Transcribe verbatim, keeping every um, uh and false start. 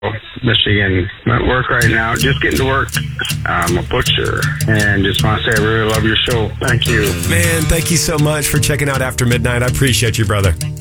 Michigan. I'm at work right now, just getting to work. I'm a butcher, and just want to say I really love your show. Thank you. Man, thank you so much for checking out After Midnight. I appreciate you, brother.